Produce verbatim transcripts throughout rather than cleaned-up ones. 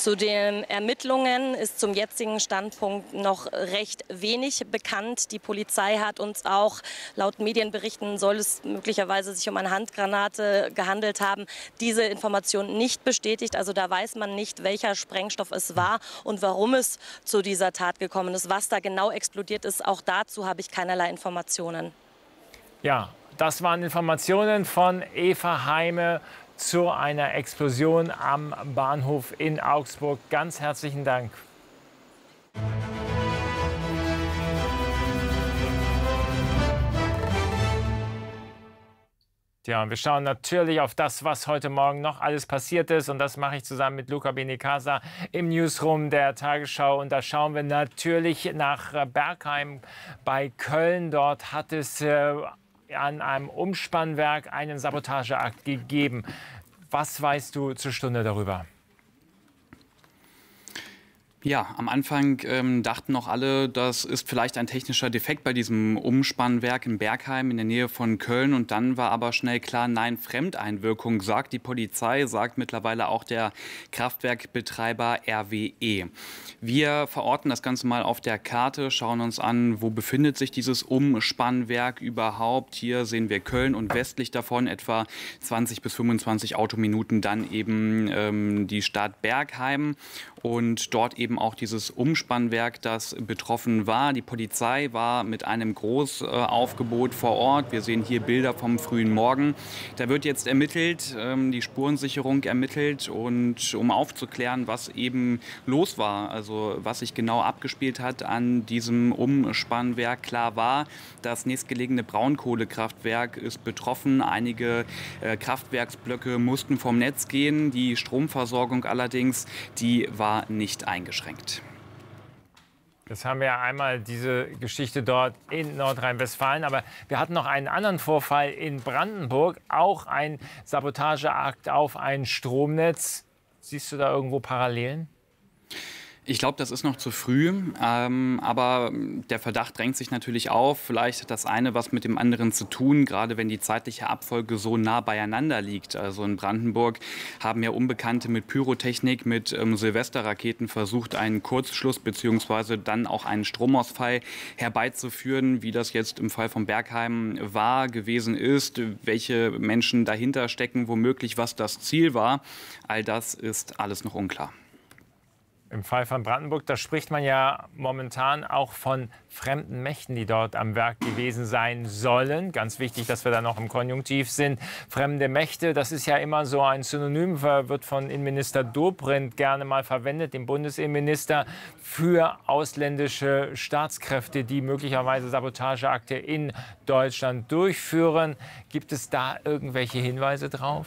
Zu den Ermittlungen ist zum jetzigen Standpunkt noch recht wenig bekannt. Die Polizei hat uns auch, laut Medienberichten soll es möglicherweise sich um eine Handgranate gehandelt haben, diese Information nicht bestätigt. Also da weiß man nicht, welcher Sprengstoff es war und warum es zu dieser Tat gekommen ist. Was da genau explodiert ist, auch dazu habe ich keinerlei Informationen. Ja, das waren Informationen von Eva Heime zu einer Explosion am Bahnhof in Augsburg. Ganz herzlichen Dank. Ja, und wir schauen natürlich auf das, was heute Morgen noch alles passiert ist. Und das mache ich zusammen mit Luca Benincasa im Newsroom der Tagesschau. Und da schauen wir natürlich nach Bergheim bei Köln. Dort hat es äh, an einem Umspannwerk einen Sabotageakt gegeben. Was weißt du zur Stunde darüber? Ja, am Anfang ähm, dachten noch alle, das ist vielleicht ein technischer Defekt bei diesem Umspannwerk in Bergheim in der Nähe von Köln. Und dann war aber schnell klar, nein, Fremdeinwirkung, sagt die Polizei, sagt mittlerweile auch der Kraftwerkbetreiber R W E. Wir verorten das Ganze mal auf der Karte, schauen uns an, wo befindet sich dieses Umspannwerk überhaupt. Hier sehen wir Köln und westlich davon etwa zwanzig bis fünfundzwanzig Autominuten dann eben ähm, die Stadt Bergheim. Und dort eben auch dieses Umspannwerk, das betroffen war. Die Polizei war mit einem Großaufgebot vor Ort. Wir sehen hier Bilder vom frühen Morgen. Da wird jetzt ermittelt, die Spurensicherung ermittelt, und um aufzuklären, was eben los war, also was sich genau abgespielt hat an diesem Umspannwerk. Klar war, das nächstgelegene Braunkohlekraftwerk ist betroffen. Einige Kraftwerksblöcke mussten vom Netz gehen. Die Stromversorgung allerdings, die war nicht eingeschränkt. Jetzt haben wir ja einmal diese Geschichte dort in Nordrhein-Westfalen, aber wir hatten noch einen anderen Vorfall in Brandenburg, auch ein Sabotageakt auf ein Stromnetz. Siehst du da irgendwo Parallelen? Ich glaube, das ist noch zu früh, ähm, aber der Verdacht drängt sich natürlich auf. Vielleicht hat das eine was mit dem anderen zu tun, gerade wenn die zeitliche Abfolge so nah beieinander liegt. Also in Brandenburg haben ja Unbekannte mit Pyrotechnik, mit ähm, Silvesterraketen versucht, einen Kurzschluss bzw. dann auch einen Stromausfall herbeizuführen. Wie das jetzt im Fall von Bergheim war, gewesen ist, welche Menschen dahinter stecken, womöglich was das Ziel war, all das ist alles noch unklar. Im Fall von Brandenburg, da spricht man ja momentan auch von fremden Mächten, die dort am Werk gewesen sein sollen. Ganz wichtig, dass wir da noch im Konjunktiv sind. Fremde Mächte, das ist ja immer so ein Synonym, wird von Innenminister Dobrindt gerne mal verwendet, dem Bundesinnenminister, für ausländische Staatskräfte, die möglicherweise Sabotageakte in Deutschland durchführen. Gibt es da irgendwelche Hinweise drauf?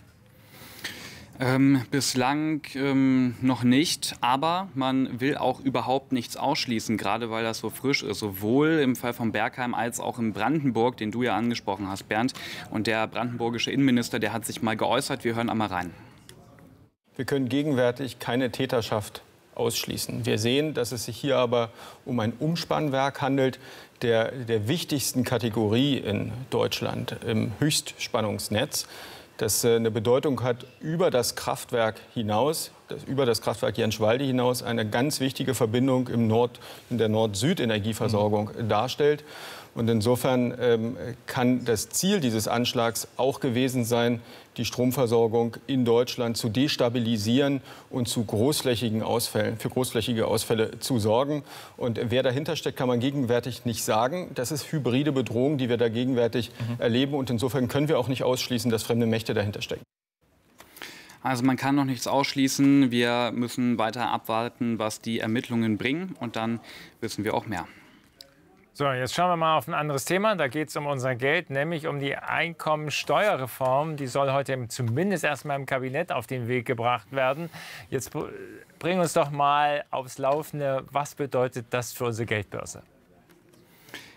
Ähm, bislang ähm, noch nicht, aber man will auch überhaupt nichts ausschließen, gerade weil das so frisch ist, sowohl im Fall von Bergheim als auch in Brandenburg, den du ja angesprochen hast, Bernd. Und der brandenburgische Innenminister, der hat sich mal geäußert. Wir hören einmal rein. Wir können gegenwärtig keine Täterschaft ausschließen. Wir sehen, dass es sich hier aber um ein Umspannwerk handelt, der, der wichtigsten Kategorie in Deutschland im Höchstspannungsnetz, das eine Bedeutung hat über das Kraftwerk hinaus, das, über das Kraftwerk Jenschwalde hinaus, eine ganz wichtige Verbindung im Nord, in der Nord-Süd-Energieversorgung mhm. darstellt. Und insofern ähm, kann das Ziel dieses Anschlags auch gewesen sein, die Stromversorgung in Deutschland zu destabilisieren und zu großflächigen Ausfällen, für großflächige Ausfälle zu sorgen. Und wer dahinter steckt, kann man gegenwärtig nicht sagen. Das ist hybride Bedrohung, die wir da gegenwärtig mhm. erleben. Und insofern können wir auch nicht ausschließen, dass fremde Mächte dahinter stecken. Also man kann noch nichts ausschließen. Wir müssen weiter abwarten, was die Ermittlungen bringen. Und dann wissen wir auch mehr. So, jetzt schauen wir mal auf ein anderes Thema. Da geht es um unser Geld, nämlich um die Einkommensteuerreform. Die soll heute zumindest erst mal im Kabinett auf den Weg gebracht werden. Jetzt bring uns doch mal aufs Laufende. Was bedeutet das für unsere Geldbörse?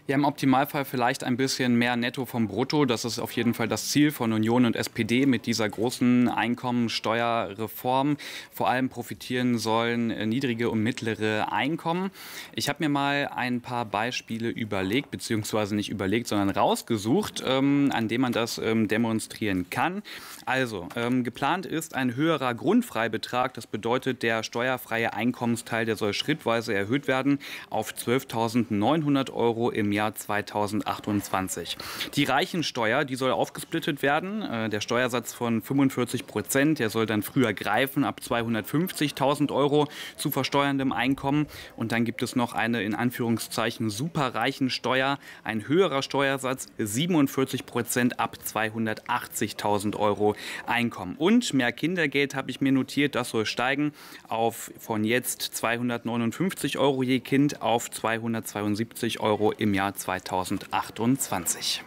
Ja, im Optimalfall vielleicht ein bisschen mehr Netto vom Brutto. Das ist auf jeden Fall das Ziel von Union und S P D mit dieser großen Einkommensteuerreform. Vor allem profitieren sollen niedrige und mittlere Einkommen. Ich habe mir mal ein paar Beispiele überlegt, beziehungsweise nicht überlegt, sondern rausgesucht, ähm, an denen man das ähm, demonstrieren kann. Also, ähm, geplant ist ein höherer Grundfreibetrag. Das bedeutet, der steuerfreie Einkommensteil, der soll schrittweise erhöht werden auf zwölftausendneunhundert Euro im Jahr zweitausendachtundzwanzig. Die Reichensteuer, die soll aufgesplittet werden. Äh, der Steuersatz von fünfundvierzig Prozent, der soll dann früher greifen, ab zweihundertfünfzigtausend Euro zu versteuerndem Einkommen. Und dann gibt es noch eine in Anführungszeichen Superreichensteuer, ein höherer Steuersatz, siebenundvierzig Prozent ab zweihundertachtzigtausend Euro Einkommen. Und mehr Kindergeld habe ich mir notiert, das soll steigen auf von jetzt zweihundertneunundfünfzig Euro je Kind auf zweihundertzweiundsiebzig Euro im Jahr zweitausendachtundzwanzig.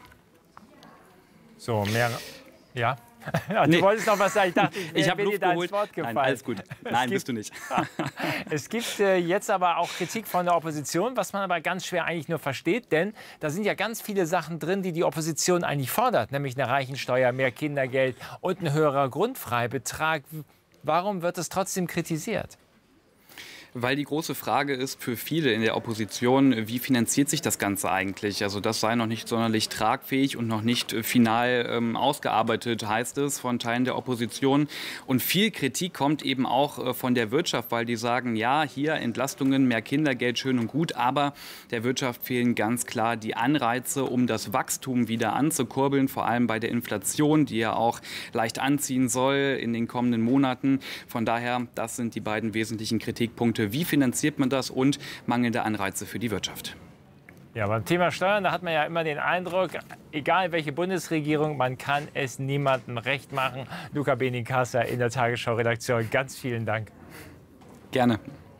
So, mehr. Ja. Du Nee. wolltest noch was sagen. Ich dachte, ich, Ich habe bin dir Luft da ins geholt. Wort gefallen. Nein, alles gut. Nein, gibt- bist du nicht. Es gibt äh, jetzt aber auch Kritik von der Opposition, was man aber ganz schwer eigentlich nur versteht, denn da sind ja ganz viele Sachen drin, die die Opposition eigentlich fordert, nämlich eine Reichensteuer, mehr Kindergeld und ein höherer Grundfreibetrag. Warum wird es trotzdem kritisiert? Weil die große Frage ist für viele in der Opposition, wie finanziert sich das Ganze eigentlich? Also das sei noch nicht sonderlich tragfähig und noch nicht äh, final ähm, ausgearbeitet, heißt es von Teilen der Opposition. Und viel Kritik kommt eben auch äh, von der Wirtschaft, weil die sagen, ja, hier Entlastungen, mehr Kindergeld, schön und gut, aber der Wirtschaft fehlen ganz klar die Anreize, um das Wachstum wieder anzukurbeln, vor allem bei der Inflation, die ja auch leicht anziehen soll in den kommenden Monaten. Von daher, das sind die beiden wesentlichen Kritikpunkte. Wie finanziert man das und mangelnde Anreize für die Wirtschaft? Ja, beim Thema Steuern, da hat man ja immer den Eindruck, egal welche Bundesregierung, man kann es niemandem recht machen. Luca Benincasa in der Tagesschau-Redaktion, ganz vielen Dank. Gerne.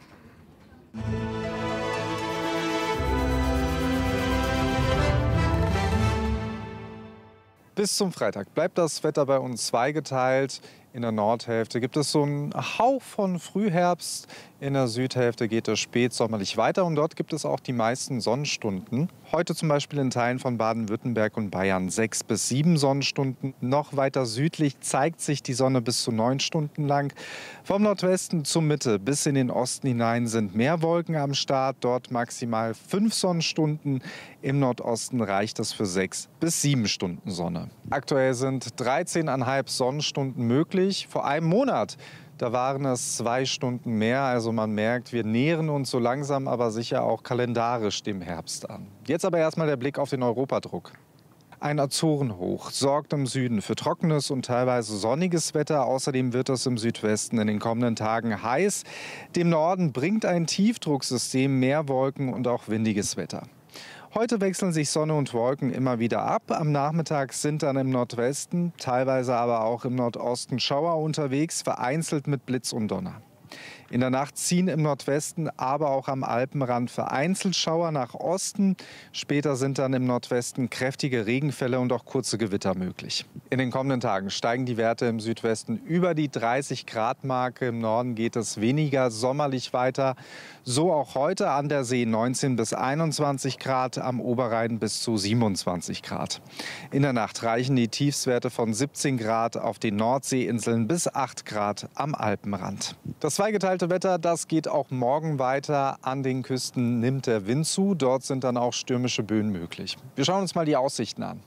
Bis zum Freitag bleibt das Wetter bei uns zweigeteilt. In der Nordhälfte gibt es so einen Hauch von Frühherbst. In der Südhälfte geht es spätsommerlich weiter und dort gibt es auch die meisten Sonnenstunden. Heute zum Beispiel in Teilen von Baden-Württemberg und Bayern sechs bis sieben Sonnenstunden. Noch weiter südlich zeigt sich die Sonne bis zu neun Stunden lang. Vom Nordwesten zur Mitte bis in den Osten hinein sind mehr Wolken am Start. Dort maximal fünf Sonnenstunden. Im Nordosten reicht es für sechs bis sieben Stunden Sonne. Aktuell sind dreizehn Komma fünf Sonnenstunden möglich. Vor einem Monat, da waren es zwei Stunden mehr. Also man merkt, wir nähern uns so langsam, aber sicher auch kalendarisch dem Herbst an. Jetzt aber erstmal der Blick auf den Europadruck. Ein Azorenhoch sorgt im Süden für trockenes und teilweise sonniges Wetter. Außerdem wird es im Südwesten in den kommenden Tagen heiß. Dem Norden bringt ein Tiefdrucksystem mehr Wolken und auch windiges Wetter. Heute wechseln sich Sonne und Wolken immer wieder ab. Am Nachmittag sind dann im Nordwesten, teilweise aber auch im Nordosten Schauer unterwegs, vereinzelt mit Blitz und Donner. In der Nacht ziehen im Nordwesten, aber auch am Alpenrand vereinzelt Schauer nach Osten. Später sind dann im Nordwesten kräftige Regenfälle und auch kurze Gewitter möglich. In den kommenden Tagen steigen die Werte im Südwesten über die dreißig Grad Marke. Im Norden geht es weniger sommerlich weiter. So auch heute an der See neunzehn bis einundzwanzig Grad, am Oberrhein bis zu siebenundzwanzig Grad. In der Nacht reichen die Tiefstwerte von siebzehn Grad auf den Nordseeinseln bis acht Grad am Alpenrand. Das zweigeteilte Wetter, das geht auch morgen weiter. An den Küsten nimmt der Wind zu. Dort sind dann auch stürmische Böen möglich. Wir schauen uns mal die Aussichten an.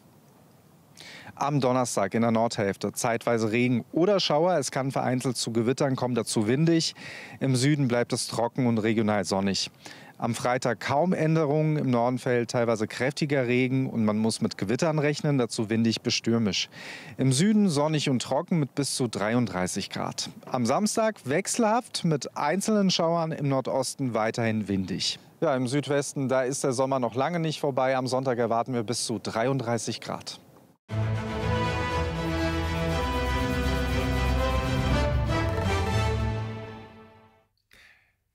Am Donnerstag in der Nordhälfte zeitweise Regen oder Schauer. Es kann vereinzelt zu Gewittern kommen, dazu windig. Im Süden bleibt es trocken und regional sonnig. Am Freitag kaum Änderungen. Im Norden fällt teilweise kräftiger Regen und man muss mit Gewittern rechnen, dazu windig bis stürmisch. Im Süden sonnig und trocken mit bis zu dreiunddreißig Grad. Am Samstag wechselhaft mit einzelnen Schauern, im Nordosten weiterhin windig. Ja, im Südwesten, da ist der Sommer noch lange nicht vorbei. Am Sonntag erwarten wir bis zu dreiunddreißig Grad.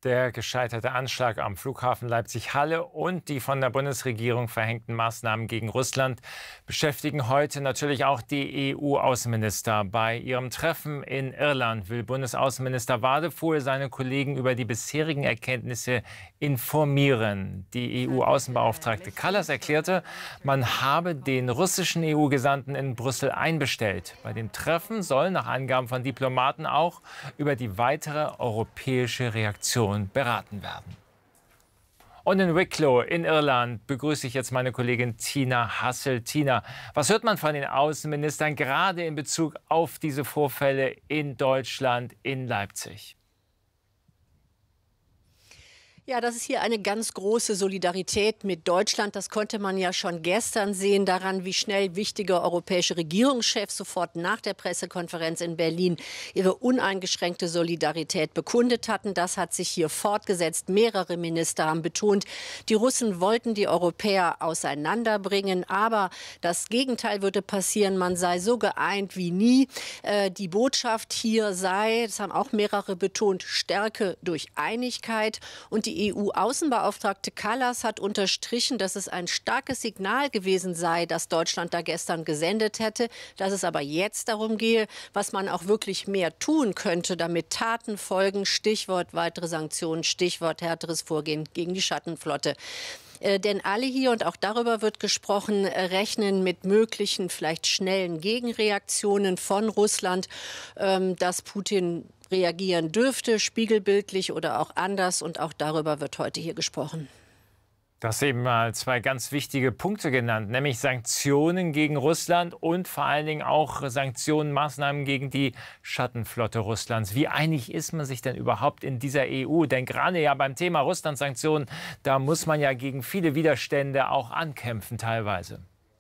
Der gescheiterte Anschlag am Flughafen Leipzig-Halle und die von der Bundesregierung verhängten Maßnahmen gegen Russland beschäftigen heute natürlich auch die E U-Außenminister. Bei ihrem Treffen in Irland will Bundesaußenminister Wadefuhl seine Kollegen über die bisherigen Erkenntnisse informieren. Die E U-Außenbeauftragte Kallas erklärte, man habe den russischen E U-Gesandten in Brüssel einbestellt. Bei dem Treffen soll nach Angaben von Diplomaten auch über die weitere europäische Reaktion beraten werden. Und in Wicklow in Irland begrüße ich jetzt meine Kollegin Tina Hassel. Tina, was hört man von den Außenministern gerade in Bezug auf diese Vorfälle in Deutschland, in Leipzig? Ja, das ist hier eine ganz große Solidarität mit Deutschland. Das konnte man ja schon gestern sehen daran, wie schnell wichtige europäische Regierungschefs sofort nach der Pressekonferenz in Berlin ihre uneingeschränkte Solidarität bekundet hatten. Das hat sich hier fortgesetzt. Mehrere Minister haben betont, die Russen wollten die Europäer auseinanderbringen. Aber das Gegenteil würde passieren. Man sei so geeint wie nie. Äh, die Botschaft hier sei, das haben auch mehrere betont, Stärke durch Einigkeit. Und die Die E U-Außenbeauftragte Kallas hat unterstrichen, dass es ein starkes Signal gewesen sei, das Deutschland da gestern gesendet hätte, dass es aber jetzt darum gehe, was man auch wirklich mehr tun könnte, damit Taten folgen. Stichwort weitere Sanktionen, Stichwort härteres Vorgehen gegen die Schattenflotte. Äh, denn alle hier, und auch darüber wird gesprochen, äh, rechnen mit möglichen, vielleicht schnellen Gegenreaktionen von Russland, ähm, dass Putin reagieren dürfte, spiegelbildlich oder auch anders. Und auch darüber wird heute hier gesprochen. Du hast eben mal zwei ganz wichtige Punkte genannt, nämlich Sanktionen gegen Russland und vor allen Dingen auch Sanktionen, Maßnahmen gegen die Schattenflotte Russlands. Wie einig ist man sich denn überhaupt in dieser E U? Denn gerade ja beim Thema Russland-Sanktionen, da muss man ja gegen viele Widerstände auch ankämpfen teilweise.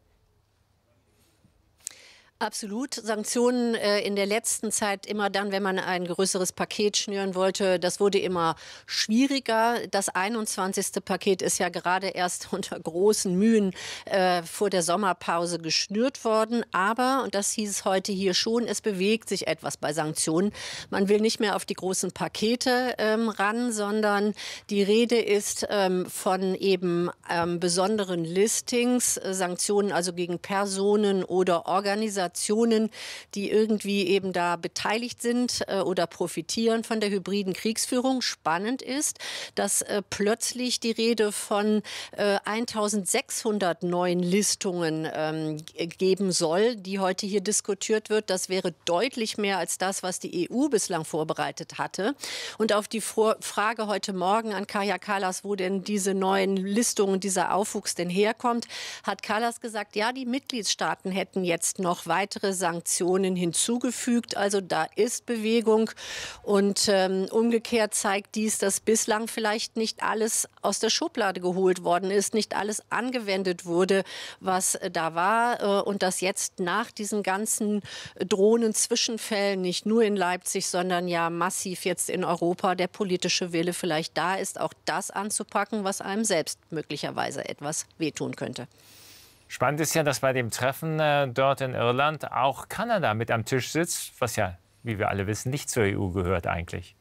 Absolut. Sanktionen äh, in der letzten Zeit immer dann, wenn man ein größeres Paket schnüren wollte, das wurde immer schwieriger. Das einundzwanzigste Paket ist ja gerade erst unter großen Mühen äh, vor der Sommerpause geschnürt worden. Aber, und das hieß es heute hier schon, es bewegt sich etwas bei Sanktionen. Man will nicht mehr auf die großen Pakete ähm, ran, sondern die Rede ist ähm, von eben ähm, besonderen Listings, äh, Sanktionen also gegen Personen oder Organisationen, die irgendwie eben da beteiligt sind äh, oder profitieren von der hybriden Kriegsführung. Spannend ist, dass äh, plötzlich die Rede von äh, eintausendsechshundert neuen Listungen ähm, geben soll, die heute hier diskutiert wird. Das wäre deutlich mehr als das, was die E U bislang vorbereitet hatte. Und auf die Vor- Frage heute Morgen an Kaja Kallas, wo denn diese neuen Listungen, dieser Aufwuchs denn herkommt, hat Kallas gesagt, ja, die Mitgliedstaaten hätten jetzt noch weitere Sanktionen hinzugefügt. Also da ist Bewegung. Und ähm, umgekehrt zeigt dies, dass bislang vielleicht nicht alles aus der Schublade geholt worden ist, nicht alles angewendet wurde, was äh, da war. Äh, und dass jetzt nach diesen ganzen Drohnen-Zwischenfällen, nicht nur in Leipzig, sondern ja massiv jetzt in Europa, der politische Wille vielleicht da ist, auch das anzupacken, was einem selbst möglicherweise etwas wehtun könnte. Spannend ist ja, dass bei dem Treffen äh, dort in Irland auch Kanada mit am Tisch sitzt, was ja, wie wir alle wissen, nicht zur E U gehört eigentlich.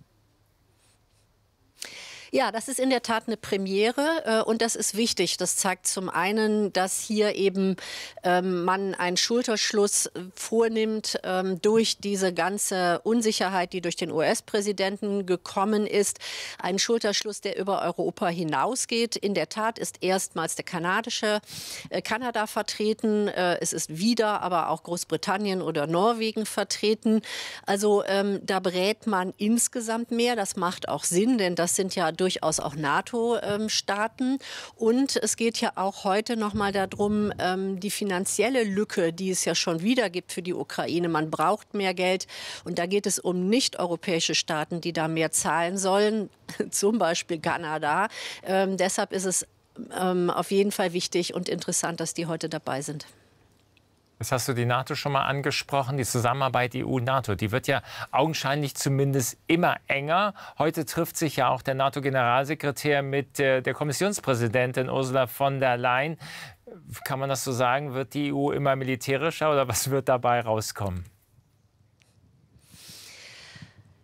Ja, das ist in der Tat eine Premiere äh, und das ist wichtig. Das zeigt zum einen, dass hier eben ähm, man einen Schulterschluss vornimmt ähm, durch diese ganze Unsicherheit, die durch den U S-Präsidenten gekommen ist. Ein Schulterschluss, der über Europa hinausgeht. In der Tat ist erstmals der kanadische äh, Kanada vertreten. Äh, es ist wieder aber auch Großbritannien oder Norwegen vertreten. Also ähm, da berät man insgesamt mehr. Das macht auch Sinn, denn das sind ja durchaus auch NATO-Staaten. Und es geht ja auch heute noch mal darum, die finanzielle Lücke, die es ja schon wieder gibt für die Ukraine. Man braucht mehr Geld. Und da geht es um nicht-europäische Staaten, die da mehr zahlen sollen, zum Beispiel Kanada. Ähm, deshalb ist es ähm, auf jeden Fall wichtig und interessant, dass die heute dabei sind. Jetzt hast du die NATO schon mal angesprochen, die Zusammenarbeit E U-NATO. Die wird ja augenscheinlich zumindest immer enger. Heute trifft sich ja auch der NATO-Generalsekretär mit äh, der Kommissionspräsidentin Ursula von der Leyen. Kann man das so sagen? Wird die E U immer militärischer oder was wird dabei rauskommen?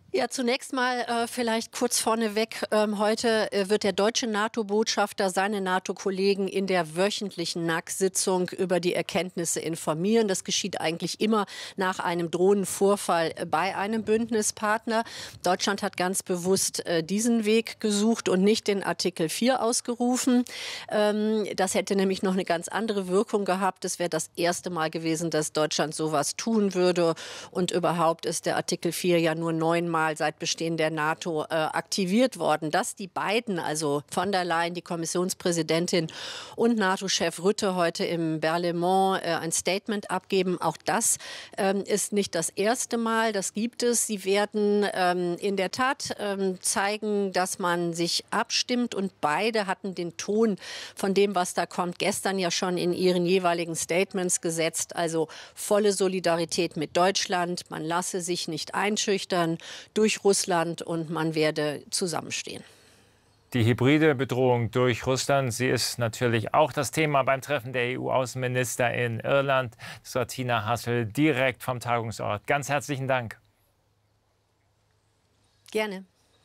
Ja, zunächst mal äh, vielleicht kurz vorneweg. Ähm, heute äh, wird der deutsche NATO-Botschafter seine NATO-Kollegen in der wöchentlichen N A C-Sitzung über die Erkenntnisse informieren. Das geschieht eigentlich immer nach einem Drohnenvorfall bei einem Bündnispartner. Deutschland hat ganz bewusst äh, diesen Weg gesucht und nicht den Artikel vier ausgerufen. Ähm, das hätte nämlich noch eine ganz andere Wirkung gehabt. Es wäre das erste Mal gewesen, dass Deutschland sowas tun würde. Und überhaupt ist der Artikel vier ja nur neunmal seit Bestehen der NATO äh, aktiviert worden. Dass die beiden, also von der Leyen, die Kommissionspräsidentin und NATO-Chef Rutte heute im Berlaymont äh, ein Statement abgeben, auch das ähm, ist nicht das erste Mal. Das gibt es. Sie werden ähm, in der Tat ähm, zeigen, dass man sich abstimmt und beide hatten den Ton von dem, was da kommt, gestern ja schon in ihren jeweiligen Statements gesetzt. Also volle Solidarität mit Deutschland. Man lasse sich nicht einschüchtern durch Russland und man werde zusammenstehen. Die hybride Bedrohung durch Russland, sie ist natürlich auch das Thema beim Treffen der E U-Außenminister in Irland. Das war Tina Hassel direkt vom Tagungsort. Ganz herzlichen Dank. Gerne.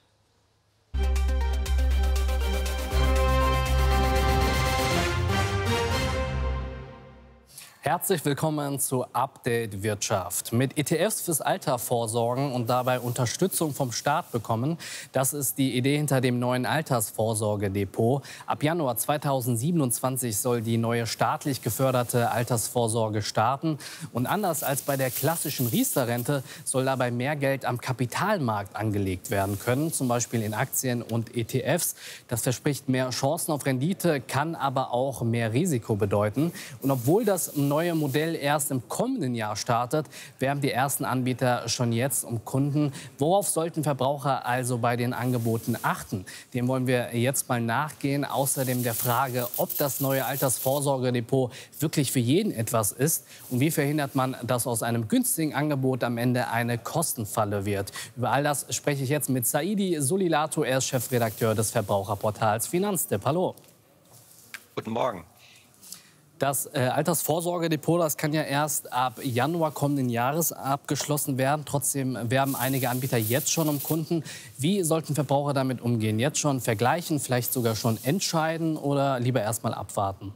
Herzlich willkommen zu Update Wirtschaft. Mit E T Fs fürs Alter vorsorgen und dabei Unterstützung vom Staat bekommen, das ist die Idee hinter dem neuen Altersvorsorgedepot. Ab Januar zweitausendsiebenundzwanzig soll die neue staatlich geförderte Altersvorsorge starten. Und anders als bei der klassischen Riester-Rente soll dabei mehr Geld am Kapitalmarkt angelegt werden können, zum Beispiel in Aktien und E T Fs. Das verspricht mehr Chancen auf Rendite, kann aber auch mehr Risiko bedeuten. Und obwohl das neue Modell erst im kommenden Jahr startet, werben die ersten Anbieter schon jetzt um Kunden. Worauf sollten Verbraucher also bei den Angeboten achten? Dem wollen wir jetzt mal nachgehen. Außerdem der Frage, ob das neue Altersvorsorgedepot wirklich für jeden etwas ist und wie verhindert man, dass aus einem günstigen Angebot am Ende eine Kostenfalle wird. Über all das spreche ich jetzt mit Saidi Solilato. Er ist Chefredakteur des Verbraucherportals Finanztipp. Hallo. Guten Morgen. Das äh, Altersvorsorgedepot, das kann ja erst ab Januar kommenden Jahres abgeschlossen werden. Trotzdem werben einige Anbieter jetzt schon um Kunden. Wie sollten Verbraucher damit umgehen? Jetzt schon vergleichen, vielleicht sogar schon entscheiden oder lieber erst mal abwarten?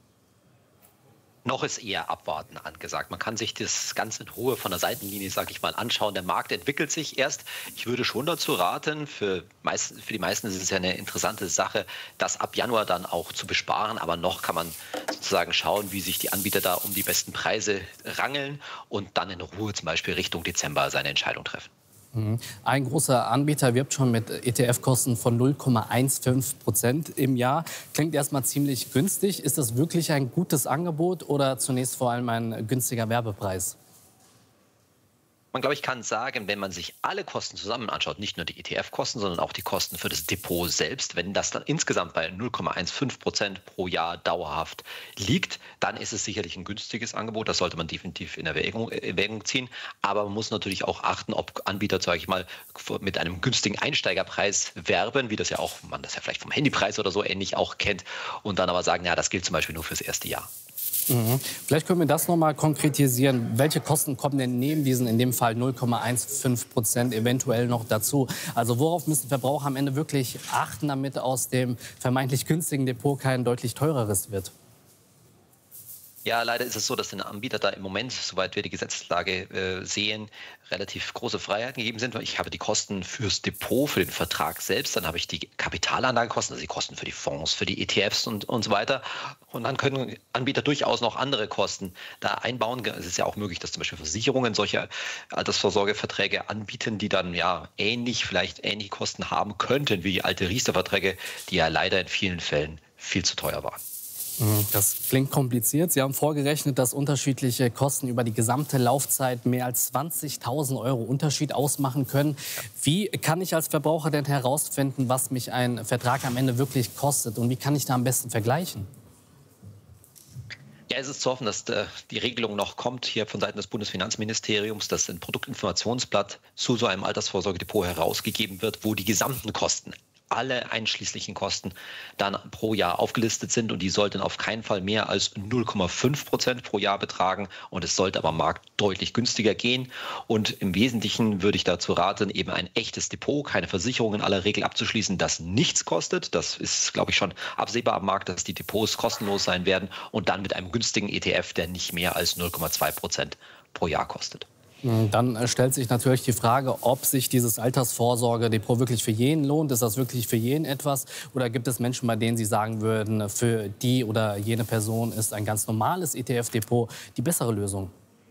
Noch ist eher Abwarten angesagt. Man kann sich das Ganze in Ruhe von der Seitenlinie, sage ich mal, anschauen. Der Markt entwickelt sich erst. Ich würde schon dazu raten, für, meist, für die meisten ist es ja eine interessante Sache, das ab Januar dann auch zu besparen. Aber noch kann man sozusagen schauen, wie sich die Anbieter da um die besten Preise rangeln und dann in Ruhe zum Beispiel Richtung Dezember seine Entscheidung treffen. Ein großer Anbieter wirbt schon mit E T F-Kosten von null Komma fünfzehn Prozent im Jahr. Klingt erstmal ziemlich günstig. Ist das wirklich ein gutes Angebot oder zunächst vor allem ein günstiger Werbepreis? Man, glaube ich, kann sagen, wenn man sich alle Kosten zusammen anschaut, nicht nur die E T F-Kosten, sondern auch die Kosten für das Depot selbst, wenn das dann insgesamt bei null Komma fünfzehn Prozent pro Jahr dauerhaft liegt, dann ist es sicherlich ein günstiges Angebot. Das sollte man definitiv in Erwägung, Erwägung ziehen. Aber man muss natürlich auch achten, ob Anbieter, sage ich mal, mit einem günstigen Einsteigerpreis werben, wie das ja auch, man das ja vielleicht vom Handypreis oder so ähnlich auch kennt, und dann aber sagen, ja, das gilt zum Beispiel nur fürs erste Jahr. Mhm. Vielleicht können wir das noch mal konkretisieren. Welche Kosten kommen denn neben diesen, in dem Fall null Komma fünfzehn Prozent, eventuell noch dazu? Also worauf müssen Verbraucher am Ende wirklich achten, damit aus dem vermeintlich günstigen Depot kein deutlich teureres wird? Ja, leider ist es so, dass den Anbieter da im Moment, soweit wir die Gesetzeslage äh, sehen, relativ große Freiheiten gegeben sind. Ich habe die Kosten fürs Depot, für den Vertrag selbst, dann habe ich die Kapitalanlagekosten, also die Kosten für die Fonds, für die E T Fs und, und so weiter. Und dann können Anbieter durchaus noch andere Kosten da einbauen. Es ist ja auch möglich, dass zum Beispiel Versicherungen solche Altersvorsorgeverträge anbieten, die dann ja ähnlich, vielleicht ähnliche Kosten haben könnten wie alte Riester-Verträge, die ja leider in vielen Fällen viel zu teuer waren. Das klingt kompliziert. Sie haben vorgerechnet, dass unterschiedliche Kosten über die gesamte Laufzeit mehr als zwanzigtausend Euro Unterschied ausmachen können. Wie kann ich als Verbraucher denn herausfinden, was mich ein Vertrag am Ende wirklich kostet? Und wie kann ich da am besten vergleichen? Ja, es ist zu hoffen, dass äh, die Regelung noch kommt hier von Seiten des Bundesfinanzministeriums, dass ein Produktinformationsblatt zu so einem Altersvorsorgedepot herausgegeben wird, wo die gesamten Kosten alle einschließlichen Kosten dann pro Jahr aufgelistet sind und die sollten auf keinen Fall mehr als null Komma fünf Prozent pro Jahr betragen und es sollte aber am Markt deutlich günstiger gehen und im Wesentlichen würde ich dazu raten, eben ein echtes Depot, keine Versicherung in aller Regel abzuschließen, das nichts kostet. Das ist, glaube ich, schon absehbar am Markt, dass die Depots kostenlos sein werden und dann mit einem günstigen E T F, der nicht mehr als null Komma zwei Prozent pro Jahr kostet. Dann stellt sich natürlich die Frage, ob sich dieses Altersvorsorgedepot wirklich für jeden lohnt. Ist das wirklich für jeden etwas? Oder gibt es Menschen, bei denen Sie sagen würden, für die oder jene Person ist ein ganz normales E T F-Depot die bessere Lösung?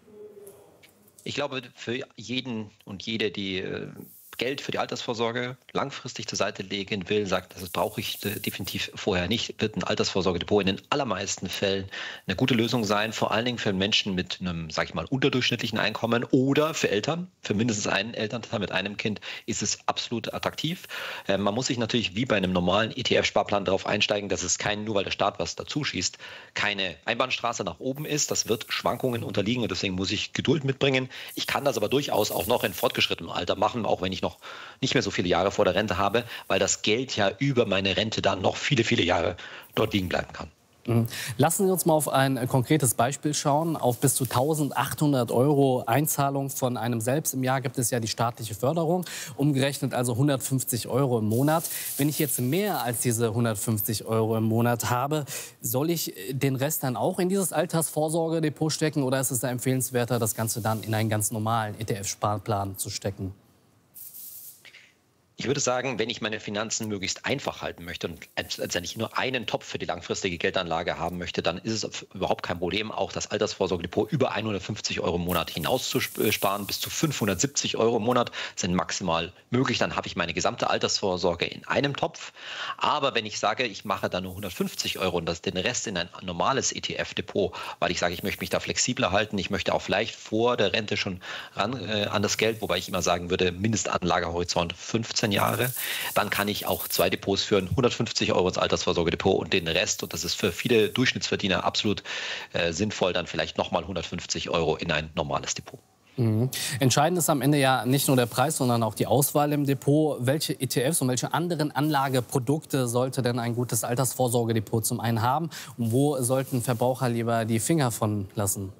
Ich glaube, für jeden und jede, die Geld für die Altersvorsorge langfristig zur Seite legen will, sagt, das brauche ich definitiv vorher nicht, wird ein Altersvorsorgedepot in den allermeisten Fällen eine gute Lösung sein, vor allen Dingen für Menschen mit einem, sage ich mal, unterdurchschnittlichen Einkommen oder für Eltern, für mindestens einen Elternteil mit einem Kind ist es absolut attraktiv. Äh, man muss sich natürlich wie bei einem normalen E T F-Sparplan darauf einsteigen, dass es kein, nur weil der Staat was dazu schießt, keine Einbahnstraße nach oben ist. Das wird Schwankungen unterliegen und deswegen muss ich Geduld mitbringen. Ich kann das aber durchaus auch noch in fortgeschrittenem Alter machen, auch wenn ich noch nicht mehr so viele Jahre vor der Rente habe, weil das Geld ja über meine Rente dann noch viele, viele Jahre dort liegen bleiben kann. Lassen Sie uns mal auf ein konkretes Beispiel schauen. Auf bis zu eintausendachthundert Euro Einzahlung von einem selbst im Jahr gibt es ja die staatliche Förderung, umgerechnet also hundertfünfzig Euro im Monat. Wenn ich jetzt mehr als diese hundertfünfzig Euro im Monat habe, soll ich den Rest dann auch in dieses Altersvorsorgedepot stecken oder ist es da empfehlenswerter, das Ganze dann in einen ganz normalen E T F-Sparplan zu stecken? Ich würde sagen, wenn ich meine Finanzen möglichst einfach halten möchte und letztendlich nur einen Topf für die langfristige Geldanlage haben möchte, dann ist es überhaupt kein Problem, auch das Altersvorsorgedepot über hundertfünfzig Euro im Monat hinauszusparen. Bis zu fünfhundertsiebzig Euro im Monat sind maximal möglich. Dann habe ich meine gesamte Altersvorsorge in einem Topf. Aber wenn ich sage, ich mache da nur hundertfünfzig Euro und das den Rest in ein normales E T F-Depot, weil ich sage, ich möchte mich da flexibler halten, ich möchte auch vielleicht vor der Rente schon ran äh, an das Geld, wobei ich immer sagen würde, Mindestanlagehorizont fünfzehn Jahre, dann kann ich auch zwei Depots führen, hundertfünfzig Euro ins Altersvorsorgedepot und den Rest, und das ist für viele Durchschnittsverdiener absolut äh, sinnvoll, dann vielleicht nochmal hundertfünfzig Euro in ein normales Depot. Mhm. Entscheidend ist am Ende ja nicht nur der Preis, sondern auch die Auswahl im Depot. Welche E T Fs und welche anderen Anlageprodukte sollte denn ein gutes Altersvorsorgedepot zum einen haben? Und wo sollten Verbraucher lieber die Finger von lassen?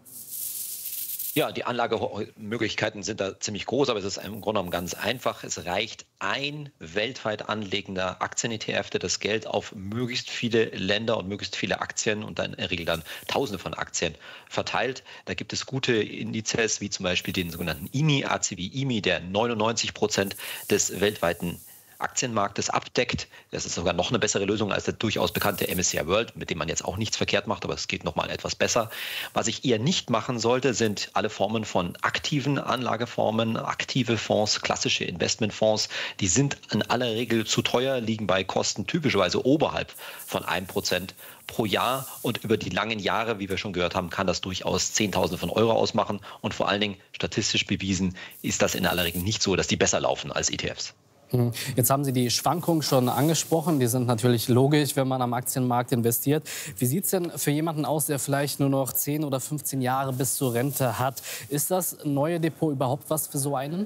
Ja, die Anlagemöglichkeiten sind da ziemlich groß, aber es ist im Grunde genommen ganz einfach. Es reicht ein weltweit anlegender Aktien-E T F, der das Geld auf möglichst viele Länder und möglichst viele Aktien und dann in der Regel dann Tausende von Aktien verteilt. Da gibt es gute Indizes, wie zum Beispiel den sogenannten I M I, A C wie I M I, der neunundneunzig Prozent des weltweiten Aktienmarktes abdeckt. Das ist sogar noch eine bessere Lösung als der durchaus bekannte M S C I World, mit dem man jetzt auch nichts verkehrt macht, aber es geht noch mal etwas besser. Was ich eher nicht machen sollte, sind alle Formen von aktiven Anlageformen, aktive Fonds, klassische Investmentfonds. Die sind in aller Regel zu teuer, liegen bei Kosten typischerweise oberhalb von einem Prozent pro Jahr und über die langen Jahre, wie wir schon gehört haben, kann das durchaus Zehntausende von Euro ausmachen und vor allen Dingen statistisch bewiesen ist das in aller Regel nicht so, dass die besser laufen als E T Fs. Jetzt haben Sie die Schwankungen schon angesprochen. Die sind natürlich logisch, wenn man am Aktienmarkt investiert. Wie sieht es denn für jemanden aus, der vielleicht nur noch zehn oder fünfzehn Jahre bis zur Rente hat? Ist das neue Depot überhaupt was für so einen?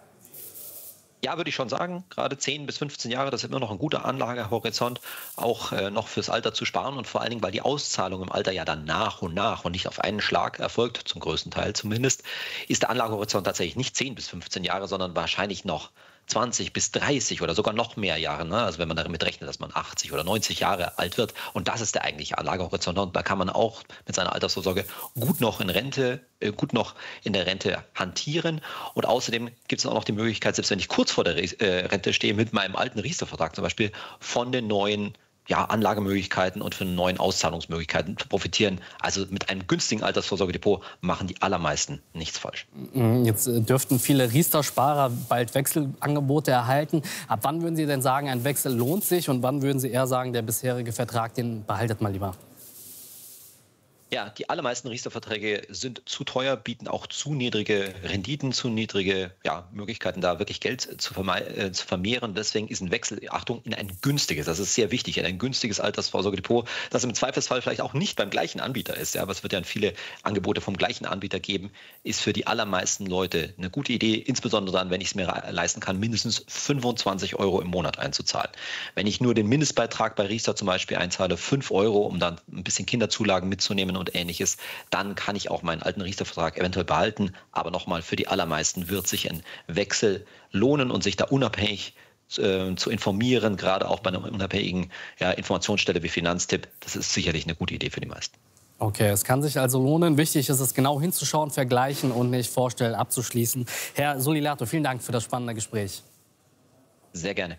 Ja, würde ich schon sagen. Gerade zehn bis fünfzehn Jahre, das ist immer noch ein guter Anlagehorizont, auch äh, noch fürs Alter zu sparen. Und vor allen Dingen, weil die Auszahlung im Alter ja dann nach und nach und nicht auf einen Schlag erfolgt, zum größten Teil zumindest, ist der Anlagehorizont tatsächlich nicht zehn bis fünfzehn Jahre, sondern wahrscheinlich noch zwanzig bis dreißig oder sogar noch mehr Jahre. Ne? Also wenn man damit rechnet, dass man achtzig oder neunzig Jahre alt wird. Und das ist der eigentliche Anlagehorizont. Und da kann man auch mit seiner Altersvorsorge gut noch in Rente, äh, gut noch in der Rente hantieren. Und außerdem gibt es auch noch die Möglichkeit, selbst wenn ich kurz vor der Re äh, Rente stehe, mit meinem alten Riester-Vertrag zum Beispiel von den neuen ja, Anlagemöglichkeiten und von neuen Auszahlungsmöglichkeiten zu profitieren. Also mit einem günstigen Altersvorsorgedepot machen die allermeisten nichts falsch. Jetzt dürften viele Riester-Sparer bald Wechselangebote erhalten. Ab wann würden Sie denn sagen, ein Wechsel lohnt sich und wann würden Sie eher sagen, der bisherige Vertrag, den behaltet mal lieber? Ja, die allermeisten Riester-Verträge sind zu teuer, bieten auch zu niedrige Renditen, zu niedrige ja, Möglichkeiten, da wirklich Geld zu, äh, zu vermehren. Deswegen ist ein Wechsel, Achtung, in ein günstiges, das ist sehr wichtig, in ein günstiges Altersvorsorgedepot, das im Zweifelsfall vielleicht auch nicht beim gleichen Anbieter ist. Ja, aber es wird ja viele Angebote vom gleichen Anbieter geben, ist für die allermeisten Leute eine gute Idee, insbesondere dann, wenn ich es mir leisten kann, mindestens fünfundzwanzig Euro im Monat einzuzahlen. Wenn ich nur den Mindestbeitrag bei Riester zum Beispiel einzahle, fünf Euro, um dann ein bisschen Kinderzulagen mitzunehmen und ähnliches, dann kann ich auch meinen alten Riester-Vertrag eventuell behalten. Aber nochmal, für die allermeisten wird sich ein Wechsel lohnen und sich da unabhängig äh, zu informieren, gerade auch bei einer unabhängigen ja, Informationsstelle wie Finanztipp, das ist sicherlich eine gute Idee für die meisten. Okay, es kann sich also lohnen. Wichtig ist es, genau hinzuschauen, vergleichen und nicht vorstellen, abzuschließen. Herr Solilato, vielen Dank für das spannende Gespräch. Sehr gerne.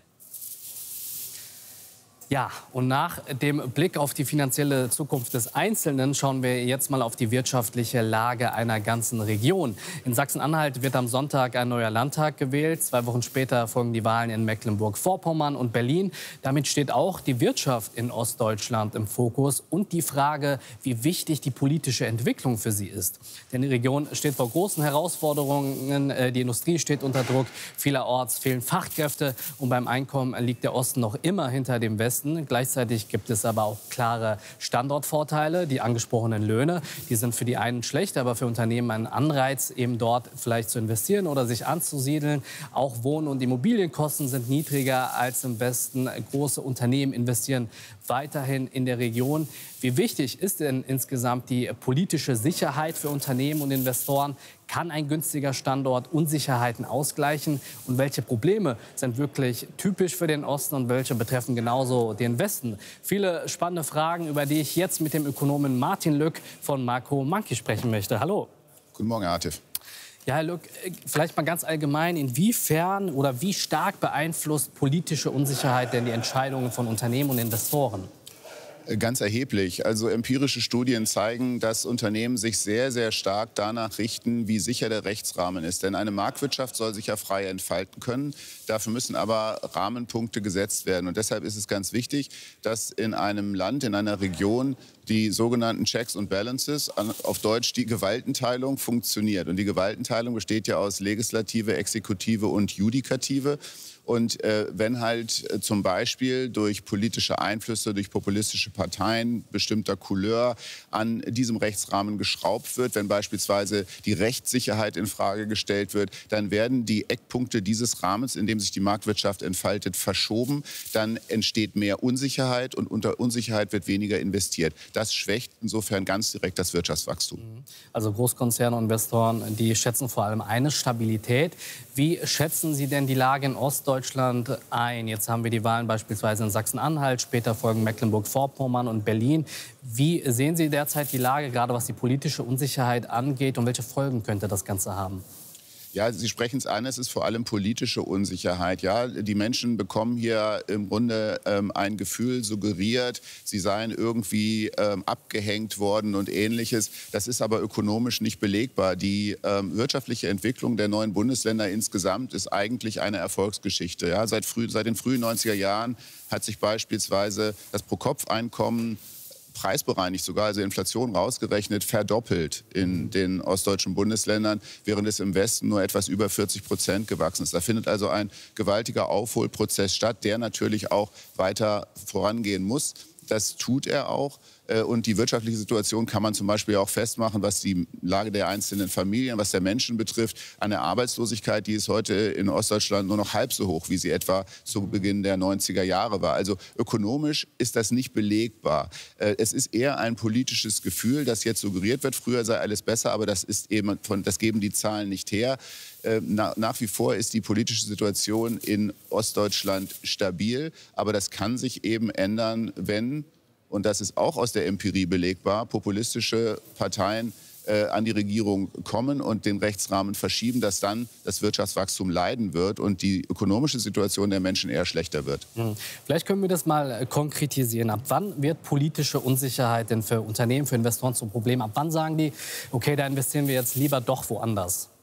Ja, und nach dem Blick auf die finanzielle Zukunft des Einzelnen schauen wir jetzt mal auf die wirtschaftliche Lage einer ganzen Region. In Sachsen-Anhalt wird am Sonntag ein neuer Landtag gewählt. Zwei Wochen später folgen die Wahlen in Mecklenburg-Vorpommern und Berlin. Damit steht auch die Wirtschaft in Ostdeutschland im Fokus und die Frage, wie wichtig die politische Entwicklung für sie ist. Denn die Region steht vor großen Herausforderungen. Die Industrie steht unter Druck. Vielerorts fehlen Fachkräfte und beim Einkommen liegt der Osten noch immer hinter dem Westen. Gleichzeitig gibt es aber auch klare Standortvorteile. Die angesprochenen Löhne, die sind für die einen schlecht, aber für Unternehmen ein Anreiz, eben dort vielleicht zu investieren oder sich anzusiedeln. Auch Wohn- und Immobilienkosten sind niedriger als im Westen. Große Unternehmen investieren weiterhin in der Region. Wie wichtig ist denn insgesamt die politische Sicherheit für Unternehmen und Investoren? Kann ein günstiger Standort Unsicherheiten ausgleichen? Und welche Probleme sind wirklich typisch für den Osten und welche betreffen genauso den Westen? Viele spannende Fragen, über die ich jetzt mit dem Ökonomen Martin Lück von Makro Monkey sprechen möchte. Hallo. Guten Morgen, Herr Atif. Ja, Herr Lück, vielleicht mal ganz allgemein, inwiefern oder wie stark beeinflusst politische Unsicherheit denn die Entscheidungen von Unternehmen und Investoren? Ganz erheblich. Also empirische Studien zeigen, dass Unternehmen sich sehr, sehr stark danach richten, wie sicher der Rechtsrahmen ist. Denn eine Marktwirtschaft soll sich ja frei entfalten können. Dafür müssen aber Rahmenpunkte gesetzt werden. Und deshalb ist es ganz wichtig, dass in einem Land, in einer Region die sogenannten Checks und Balances, auf Deutsch die Gewaltenteilung, funktioniert. Und die Gewaltenteilung besteht ja aus Legislative, Exekutive und Judikative. Und äh, wenn halt äh, zum Beispiel durch politische Einflüsse, durch populistische Parteien bestimmter Couleur an diesem Rechtsrahmen geschraubt wird, wenn beispielsweise die Rechtssicherheit in Frage gestellt wird, dann werden die Eckpunkte dieses Rahmens, in dem sich die Marktwirtschaft entfaltet, verschoben. Dann entsteht mehr Unsicherheit und unter Unsicherheit wird weniger investiert. Das schwächt insofern ganz direkt das Wirtschaftswachstum. Also Großkonzerne und Investoren, die schätzen vor allem eine Stabilität. Wie schätzen Sie denn die Lage in Ostdeutschland ein? Jetzt haben wir die Wahlen beispielsweise in Sachsen-Anhalt, später folgen Mecklenburg-Vorpommern und Berlin. Wie sehen Sie derzeit die Lage, gerade was die politische Unsicherheit angeht, und welche Folgen könnte das Ganze haben? Ja, Sie sprechen es an, es ist vor allem politische Unsicherheit. Ja, die Menschen bekommen hier im Grunde ähm, ein Gefühl suggeriert, sie seien irgendwie ähm, abgehängt worden und Ähnliches. Das ist aber ökonomisch nicht belegbar. Die ähm, wirtschaftliche Entwicklung der neuen Bundesländer insgesamt ist eigentlich eine Erfolgsgeschichte. Ja, seit, früh, seit den frühen neunziger Jahren hat sich beispielsweise das Pro-Kopf-Einkommen preisbereinigt sogar, also Inflation rausgerechnet, verdoppelt in den ostdeutschen Bundesländern, während es im Westen nur etwas über vierzig Prozent gewachsen ist. Da findet also ein gewaltiger Aufholprozess statt, der natürlich auch weiter vorangehen muss. Das tut er auch. Und die wirtschaftliche Situation kann man zum Beispiel auch festmachen, was die Lage der einzelnen Familien, was der Menschen betrifft. Eine Arbeitslosigkeit, die ist heute in Ostdeutschland nur noch halb so hoch, wie sie etwa zu Beginn der neunziger Jahre war. Also ökonomisch ist das nicht belegbar. Es ist eher ein politisches Gefühl, das jetzt suggeriert wird, früher sei alles besser, aber das ist eben von, das geben die Zahlen nicht her. Na, nach wie vor ist die politische Situation in Ostdeutschland stabil, aber das kann sich eben ändern, wenn, und das ist auch aus der Empirie belegbar, populistische Parteien äh, an die Regierung kommen und den Rechtsrahmen verschieben, dass dann das Wirtschaftswachstum leiden wird und die ökonomische Situation der Menschen eher schlechter wird. Hm. Vielleicht können wir das mal konkretisieren. Ab wann wird politische Unsicherheit denn für Unternehmen, für Investoren zum Problem? Ab wann sagen die, okay, da investieren wir jetzt lieber doch woanders?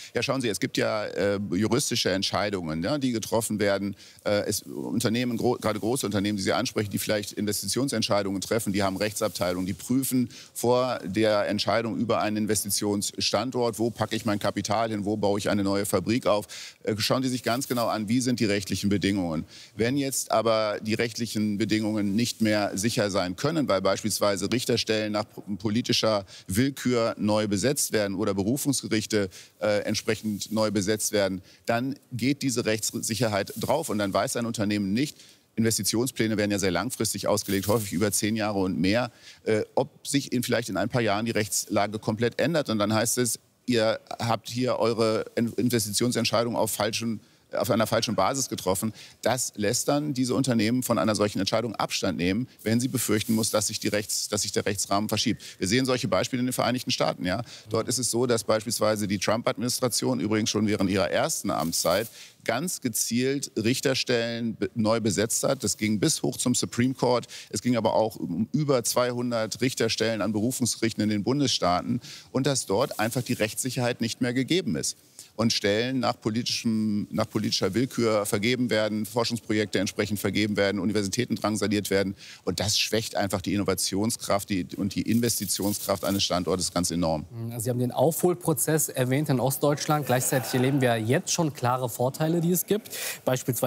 Ja, schauen Sie, es gibt ja äh, juristische Entscheidungen, ja, die getroffen werden. Äh, es, Unternehmen, gro gerade große Unternehmen, die Sie ansprechen, die vielleicht Investitionsentscheidungen treffen, die haben Rechtsabteilungen, die prüfen vor der Entscheidung über einen Investitionsstandort, wo packe ich mein Kapital hin, wo baue ich eine neue Fabrik auf. Äh, schauen Sie sich ganz genau an, wie sind die rechtlichen Bedingungen. Wenn jetzt aber die rechtlichen Bedingungen nicht mehr sicher sein können, weil beispielsweise Richterstellen nach politischer Willkür neu besetzt werden oder Berufungsgerichte äh, entsprechend neu besetzt werden, dann geht diese Rechtssicherheit drauf und dann weiß ein Unternehmen nicht, Investitionspläne werden ja sehr langfristig ausgelegt, häufig über zehn Jahre und mehr, äh, ob sich in, vielleicht in ein paar Jahren die Rechtslage komplett ändert. Und dann heißt es, ihr habt hier eure Investitionsentscheidung auf falschen auf einer falschen Basis getroffen. Das lässt dann diese Unternehmen von einer solchen Entscheidung Abstand nehmen, wenn sie befürchten muss, dass sich, die Rechts, dass sich der Rechtsrahmen verschiebt. Wir sehen solche Beispiele in den Vereinigten Staaten. Ja? Dort ist es so, dass beispielsweise die Trump-Administration übrigens schon während ihrer ersten Amtszeit ganz gezielt Richterstellen neu besetzt hat. Das ging bis hoch zum Supreme Court. Es ging aber auch um über zweihundert Richterstellen an Berufungsgerichten in den Bundesstaaten. Und dass dort einfach die Rechtssicherheit nicht mehr gegeben ist. Und Stellen nach, politischem, nach politischer Willkür vergeben werden, Forschungsprojekte entsprechend vergeben werden, Universitäten drangsaliert werden. Und das schwächt einfach die Innovationskraft die, und die Investitionskraft eines Standortes ganz enorm. Sie haben den Aufholprozess erwähnt in Ostdeutschland. Gleichzeitig erleben wir jetzt schon klare Vorteile, die es gibt. Beispielsweise